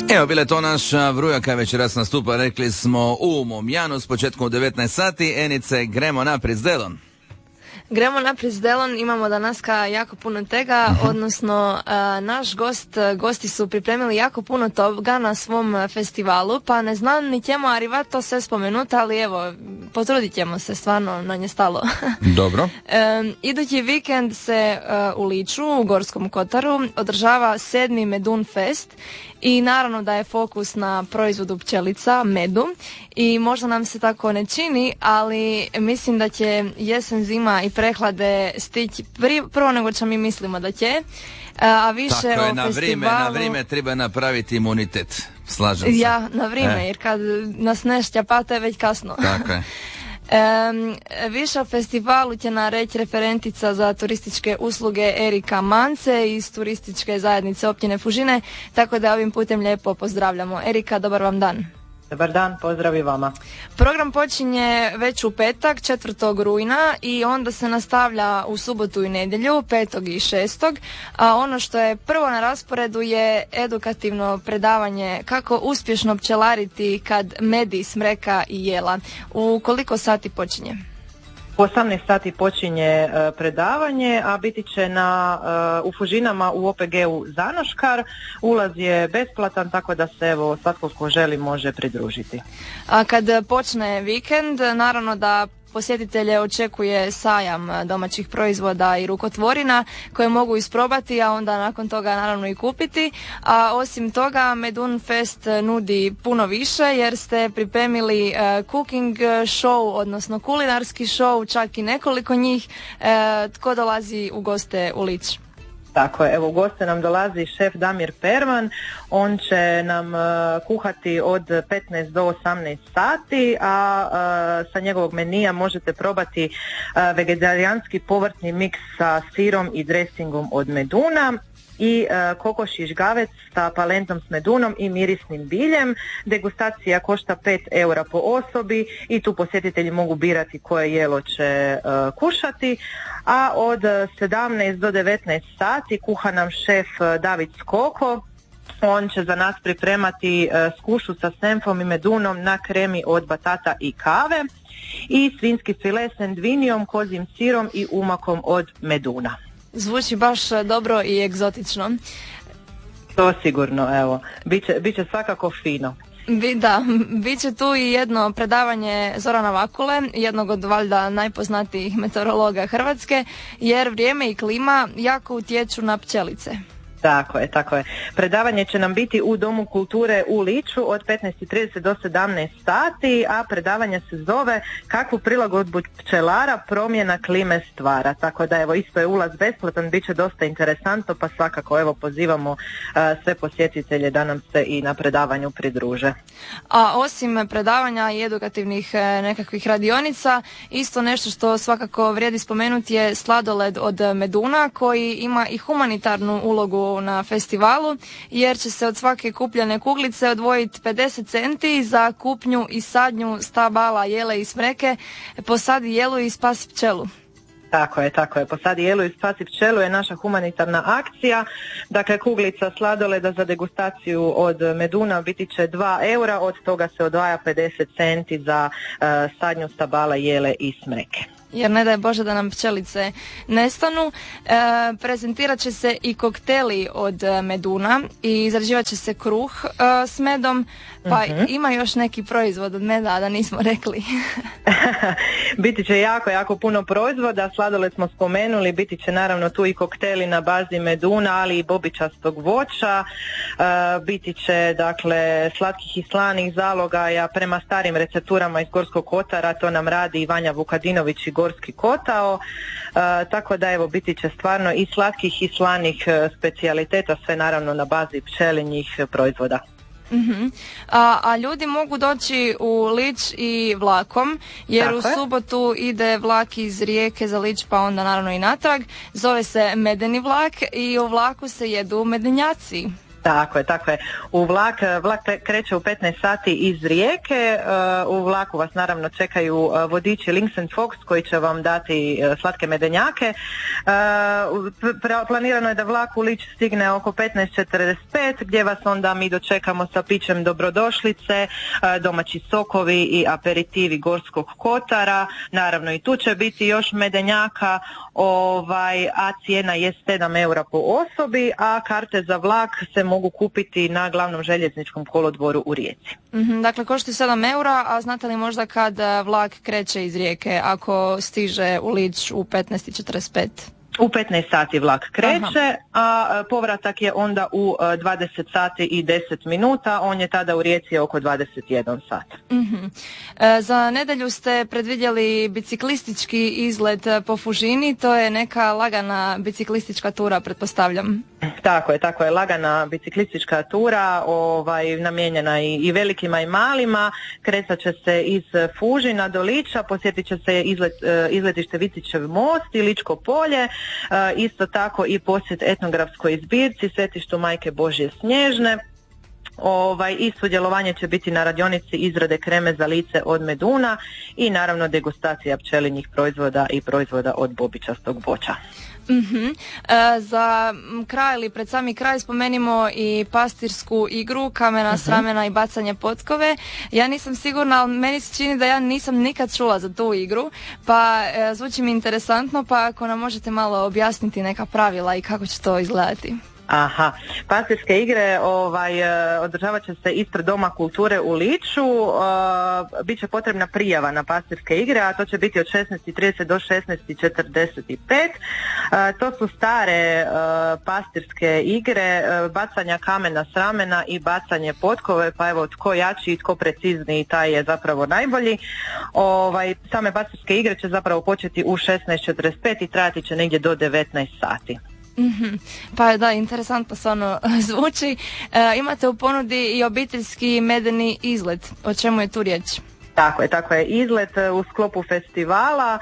Evo, bila je to naša vrujaka večeras nastupa, rekli smo u Momjanu s početkom u 19 sati. Enice, gremo naprijed s delom. Gremo naprijed s delom, imamo danaska jako puno tega, odnosno naš gosti su pripremili jako puno toga na svom festivalu, pa ne znam ni ćemo arrivato sve spomenuti, ali evo, potrudit ćemo se, stvarno na nje stalo. Dobro. Idući vikend se u Liču, u Gorskom Kotaru, održava 7. Medun Fest i naravno da je fokus na proizvodu pčelica, medu, i možda nam se tako ne čini, ali mislim da će jesen, zima i prehlade stići prvo nego što mi mislimo da će, a više tako je, o na festivalu... na vrijeme treba napraviti imunitet, slažem se. Ja, na vrijeme, jer kad nas ne šćapa, to je već kasno. Tako je. Više o festivalu će nam reći referentica za turističke usluge Erika Mance iz turističke zajednice općine Fužine, tako da ovim putem lijepo pozdravljamo. Erika, dobar vam dan. Dobar dan, pozdrav i vama. Program počinje već u petak, 4. rujna i onda se nastavlja u subotu i nedjelju, 5. i 6. A ono što je prvo na rasporedu je edukativno predavanje kako uspješno pčelariti kad medi, smreka i jela. U koliko sati počinje? U 18 sati počinje predavanje, a biti će u Fužinama u OPG-u Zanoškar. Ulaz je besplatan, tako da se evo svatko ko želi može pridružiti. A kad počne vikend, naravno da posjetitelje očekuje sajam domaćih proizvoda i rukotvorina koje mogu isprobati, a onda nakon toga naravno i kupiti. A osim toga, Medun Fest nudi puno više jer ste pripremili cooking show, odnosno kulinarski show, čak i nekoliko njih. Tko dolazi u goste u Lič? Tako je, evo u goste nam dolazi šef Damir Perman, on će nam kuhati od 15 do 18 sati, a sa njegovog menija možete probati vegetarijanski povrtni miks sa sirom i dresingom od meduna i kokoši žgavec sa palentom s medunom i mirisnim biljem. Degustacija košta 5 eura po osobi i tu posjetitelji mogu birati koje jelo će kušati. A od 17 do 19 sati kuha nam šef David Skoko. On će za nas pripremati skušu sa senfom i medunom na kremi od batata i kave i svinjski file s endvinijom, kozjim sirom i umakom od meduna. Zvuči baš dobro i egzotično. To sigurno, evo. Biće svakako fino. Da, bit će tu i jedno predavanje Zorana Vakule, jednog od valjda najpoznatijih meteorologa Hrvatske, jer vrijeme i klima jako utječu na pčelice. Tako je. Predavanje će nam biti u Domu kulture u Liču od 15:30 do 17 sati, a predavanje se zove Kakvu prilagodbu pčelara promjena klime stvara. Tako da evo isto je ulaz besplatan, bit će dosta interesantno, pa svakako evo pozivamo sve posjetitelje da nam se i na predavanju pridruže. A osim predavanja i edukativnih nekakvih radionica, isto nešto što svakako vrijedi spomenuti je sladoled od meduna koji ima i humanitarnu ulogu na festivalu, jer će se od svake kupljene kuglice odvojiti 50 centi za kupnju i sadnju stabala jele i smreke. Posadi jelu i spasi pčelu. Tako je. Posadi jelu i spasi pčelu je naša humanitarna akcija. Dakle, kuglica sladoleda za degustaciju od meduna biti će 2 eura, od toga se odvaja 50 centi za sadnju stabala jele i smreke. Jer ne daj Bože da nam pčelice nestanu. Prezentirat će se i kokteli od meduna i izrađivat će se kruh s medom, pa ima još neki proizvod od meda, a da nismo rekli. Biti će jako puno proizvoda, sladoled smo spomenuli, biti će naravno tu i kokteli na bazi meduna, ali i bobičastog voća, biti će dakle slatkih i slanih zalogaja prema starim recepturama iz Gorskog Kotara, to nam radi i Vanja Vukadinović i Gorski Kotao, tako da evo biti će stvarno i slatkih i slanih specijaliteta, sve naravno na bazi pčelinjih proizvoda. A ljudi mogu doći u Lič i vlakom, jer tako u subotu ide vlak iz Rijeke za Lič, pa onda naravno i natrag. Zove se Medeni vlak i u vlaku se jedu medenjaci. Tako je. Vlak kreće u 15 sati iz Rijeke. U vlaku vas naravno čekaju vodiči Links & Fox koji će vam dati slatke medenjake. Planirano je da vlak u Lič stigne oko 15:45 gdje vas onda mi dočekamo sa pićem dobrodošlice, domaći sokovi i aperitivi Gorskog kotara. Naravno i tu će biti još medenjaka, a cijena je 7 eura po osobi, a karte za vlak se mogu kupiti na glavnom željezničkom kolodvoru u Rijeci. Dakle, košta 7 eura, a znate li možda kad vlak kreće iz Rijeke, ako stiže u Lič u 15:45? U 15 sati vlak kreće, a povratak je onda u 20 sati i 10 minuta, on je tada u Rijeci oko 21 sat. Za nedjelju ste predvidjeli biciklistički izlet po Fužini, to je neka lagana biciklistička tura, pretpostavljam. Tako je, lagana biciklistička tura, namijenjena i velikima i malima. Krecat će se iz Fužina do Liča, posjetit će se izletište Vicićev most i Ličko polje, isto tako i posjet etnografskoj zbirci, svetištu Majke Božje Snježne. I sudjelovanje će biti na radionici izrade kreme za lice od meduna i naravno degustacija pčelinjih proizvoda i proizvoda od bobičastog voća. Za kraj ili pred sami kraj spomenimo i pastirsku igru kamena s ramena i bacanje potkove. Ja nisam sigurna, ali meni se čini da ja nisam nikad čula za tu igru, pa zvuči mi interesantno, pa ako nam možete malo objasniti neka pravila i kako će to izgledati. Pastirske igre održavat će se ispred Doma kulture u Liču. Biće potrebna prijava na pastirske igre, a to će biti od 16:30 do 16:45. To su stare pastirske igre, bacanja kamena s ramena i bacanje potkove, pa evo tko jači i tko precizniji taj je zapravo najbolji. Same pastirske igre će zapravo početi u 16:45 i trajati će negdje do 19 sati. Pa da, interesantno stvarno zvuči. Imate u ponudi i obiteljski medeni izlet. O čemu je tu riječ? Tako je. Izlet u sklopu festivala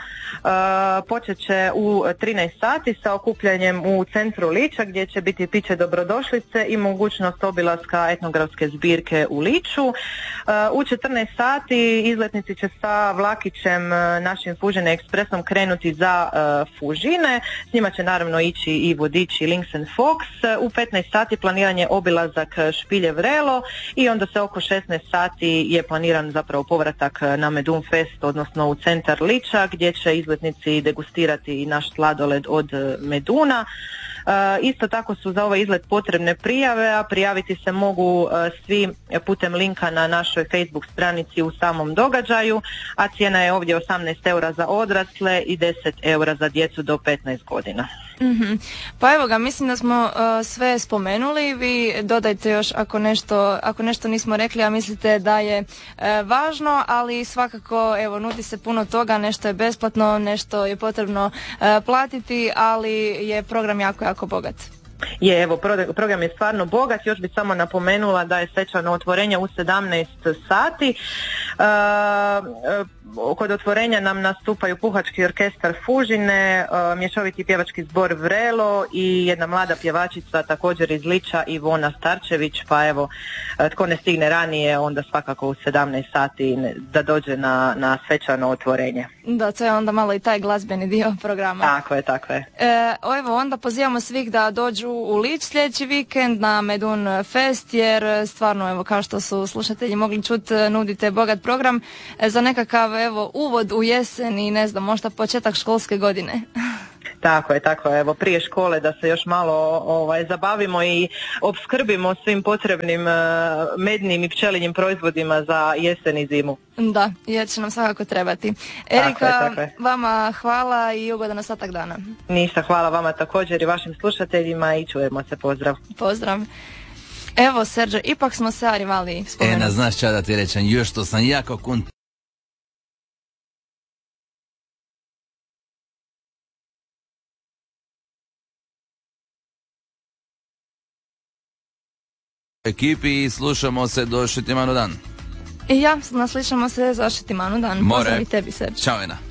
počet će u 13 sati sa okupljanjem u centru Liča gdje će biti piće dobrodošlice i mogućnost obilaska etnografske zbirke u Liču. U 14 sati izletnici će sa vlakićem našim Fužine ekspresom krenuti za Fužine. S njima će naravno ići i vodiči Links & Fox. U 15 sati planiran je obilazak Špilje Vrelo i onda se oko 16 sati je planiran zapravo povratak na Medun Fest, odnosno u centar Liča gdje će izletnici degustirati i naš sladoled od meduna. Isto tako su za ovaj izlet potrebne prijave, a prijaviti se mogu svi putem linka na našoj Facebook stranici u samom događaju, a cijena je ovdje 18 eura za odrasle i 10 eura za djecu do 15 godina. Pa evo ga, mislim da smo sve spomenuli. Vi dodajte još ako nešto nismo rekli, a mislite da je važno, ali svakako evo nudi se puno toga, nešto je besplatno, nešto je potrebno platiti, ali je program jako bogat. Program je stvarno bogat. Još bi samo napomenula da je svečano otvorenje u 17 sati. Kod otvorenja nam nastupaju puhački orkestar Fužine, mješoviti pjevački zbor Vrelo i jedna mlada pjevačica također iz Liča, Ivona Starčević, pa evo tko ne stigne ranije onda svakako u 17 sati da dođe na svečano otvorenje. Da, to je onda malo i taj glazbeni dio programa. Tako je. Evo onda pozivamo svih da dođu u Lič sljedeći vikend na Medun Fest, jer stvarno evo kao što su slušatelji mogli čuti, nudite bogat program za nekakav evo uvod u jesen i ne znam, možda početak školske godine. Tako je, evo prije škole da se još malo zabavimo i opskrbimo svim potrebnim mednim i pčelinjim proizvodima za jesen i zimu. Da, jer će nam svakako trebati. Erika, vama hvala i ugodan ostatak dana. Ništa, hvala vama također i vašim slušateljima i čujemo se, pozdrav. Pozdrav. Evo, Serđe, ipak smo se Arivali spomenuli. Znaš ča da ti rečem, još što sam jako ekipi i slušamo se do Šetimanu dan. I ja, naslišamo se za Šetimanu dan. More. Pozdrav i tebi, Serđe. Ćao, Ena.